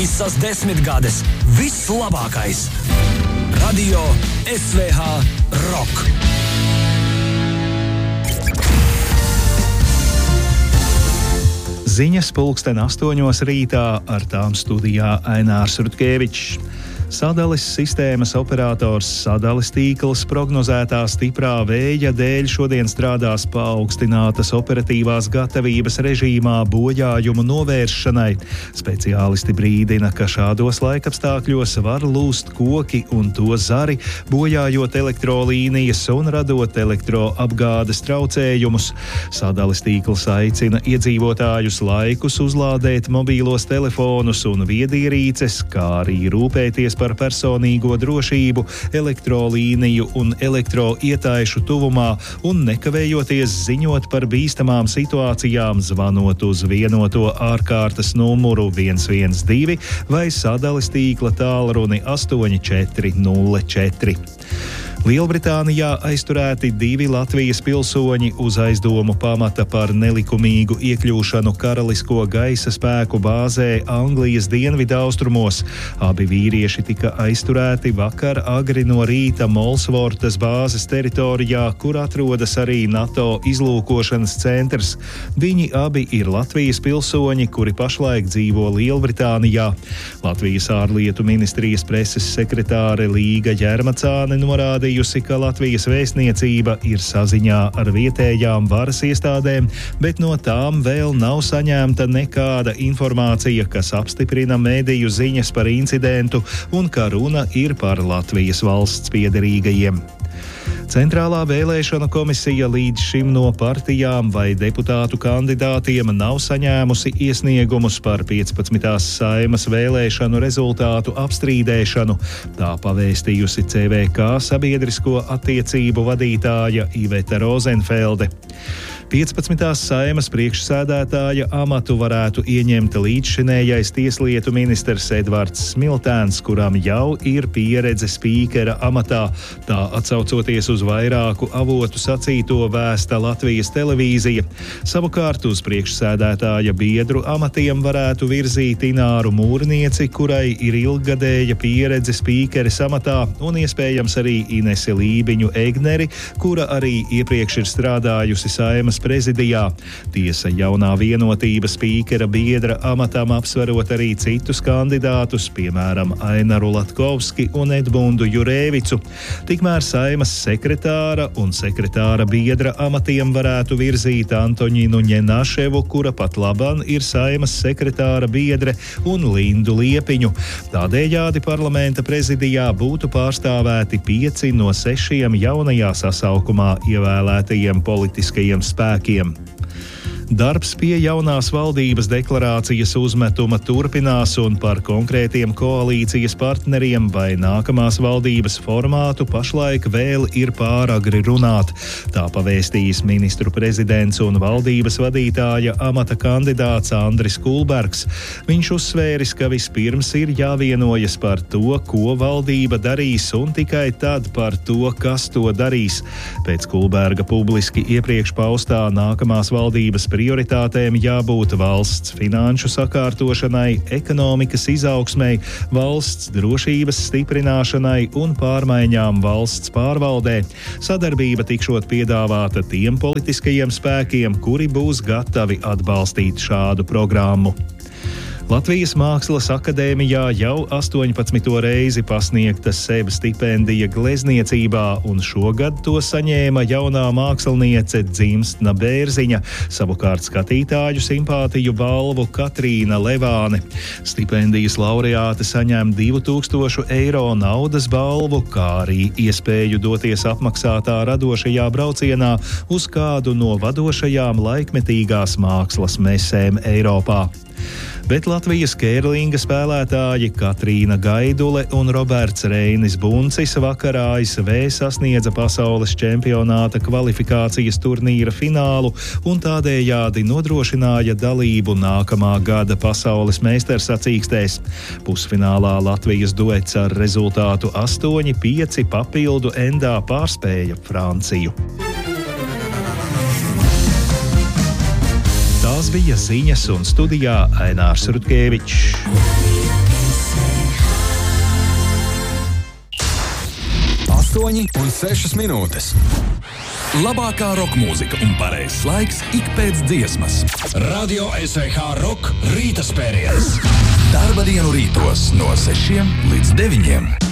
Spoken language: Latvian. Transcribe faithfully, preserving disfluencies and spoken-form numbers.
Visas desmitgades, viss labākais. Radio S V H Rock. Ziņas pulksten astoņos rītā, ar tām studijā Ainārs Rutkevičs. Sadales sistēmas operators Sadales tīkls prognozētā stiprā vēja dēļ šodien strādās paaugstinātas operatīvās gatavības režīmā bojājumu novēršanai. Speciālisti brīdina, ka šādos laikapstākļos var lūst koki un to zari, bojājot elektrolīnijas un radot elektroapgādes traucējumus. Sadales tīkls aicina iedzīvotājus laikus uzlādēt mobīlos telefonus un viedierīces, kā arī rūpēties par personīgo drošību, elektrolīniju un elektroietaišu tuvumā un nekavējoties ziņot par bīstamām situācijām, zvanot uz vienoto ārkārtas numuru viens viens divi vai Sadales tīkla tālruni astoņi četri nulle četri. Lielbritānijā aizturēti divi Latvijas pilsoņi uz aizdomu pamata par nelikumīgu iekļūšanu Karalisko gaisa spēku bāzē Anglijas dienvidaustrumos. Abi vīrieši tika aizturēti vakar agri no rīta Molsvortas bāzes teritorijā, kur atrodas arī NATO izlūkošanas centrs. Viņi abi ir Latvijas pilsoņi, kuri pašlaik dzīvo Lielbritānijā. Latvijas ārlietu ministrijas preses sekretāre Līga Ģermacāne norādīja, ka Latvijas vēstniecība ir saziņā ar vietējām varas iestādēm, bet no tām vēl nav saņemta nekāda informācija, kas apstiprina mediju ziņas par incidentu un ka runa ir par Latvijas valsts piederīgajiem. Centrālā vēlēšana komisija līdz šim no partijām vai deputātu kandidātiem nav saņēmusi iesniegumus par piecpadsmitās Saeimas vēlēšanu rezultātu apstrīdēšanu. Tā pavēstījusi C V K sabiedrisko attiecību vadītāja Iveta Rozenfelde. piecpadsmitās Saeimas priekšsēdētāja amatu varētu ieņemt līdzšinējais tieslietu ministrs Edvards Smiltēns, kuram jau ir pieredze spīkera amatā. Tā atsaucoties uz vairāku avotu sacīto vēsta Latvijas televīzija. Savukārt uz priekšsēdētāja biedru amatiem varētu virzīt Ināru Mūrnieci, kurai ir ilggadēja pieredze spīkeres amatā, un iespējams arī Inesi Lībiņu Egneri, kura arī iepriekš ir strādājusi Saeimas prezidijā. Tiesa, jaunā Vienotība spīkera biedra amatam apsverot arī citus kandidātus, piemēram, Ainaru Latkovski un Edmundu Jurēvicu. Tikmēr Saeimas sekretāra un sekretāra biedra amatiem varētu virzīt Antoņinu Ņenaševu, kura pat laban ir Saeimas sekretāra biedre, un Lindu Liepiņu. Tādējādi parlamenta prezidijā būtu pārstāvēti pieci no sešiem jaunajā sasaukumā ievēlētajiem politiskajiem spēkiem. Darbs pie jaunās valdības deklarācijas uzmetuma turpinās, un par konkrētiem koalīcijas partneriem vai nākamās valdības formātu pašlaik vēl ir pāragri runāt. Tā pavēstījis ministru prezidents un valdības vadītāja amata kandidāts Andris Kulbergs. Viņš uzsvēris, ka vispirms ir jāvienojas par to, ko valdība darīs, un tikai tad par to, kas to darīs. Pēc Kulberga publiski iepriekš paustā nākamās valdības prioritātēm jābūt valsts finanšu sakārtošanai, ekonomikas izaugsmei, valsts drošības stiprināšanai un pārmaiņām valsts pārvaldē. Sadarbība tikšot piedāvāta tiem politiskajiem spēkiem, kuri būs gatavi atbalstīt šādu programmu. Latvijas Mākslas akadēmijā jau astoņpadsmito reizi pasniegta SEB stipendija glezniecībā, un šogad to saņēma jaunā māksliniece Dzimstna Bērziņa, savukārt skatītāju simpātiju balvu Katrīna Levāne. Stipendijas laureāte saņem divu tūkstošu eiro naudas balvu, kā arī iespēju doties apmaksātā radošajā braucienā uz kādu no vadošajām laikmetīgās mākslas mesēm Eiropā. Bet Latvijas kērlinga spēlētāji Katrīna Gaidule un Roberts Reinis Buncis vakarā A S V sasniedza pasaules čempionāta kvalifikācijas turnīra finālu un tādējādi nodrošināja dalību nākamā gada pasaules meistarsacīkstēs. Pusfinālā Latvijas duets ar rezultātu astoņi pieci papildu endā pārspēja Franciju. Tās bija ziņas, un studijā Ainārs Rutkevičs. astoņi un sešas minūtes. Labākā roka mūzika un pareizs laiks ik pēc dziesmas. Radio S V H Rock rīta spēriens. Darba dienu rītos no sešiem līdz deviņiem.